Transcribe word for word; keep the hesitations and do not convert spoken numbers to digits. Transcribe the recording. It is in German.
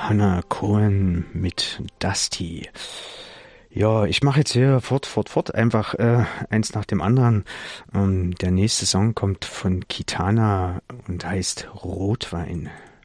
Hannah Cohen mit Dusty. Ja, ich mache jetzt hier fort, fort, fort, einfach äh, eins nach dem anderen. Ähm, der nächste Song kommt von Kitana und heißt Rotwein.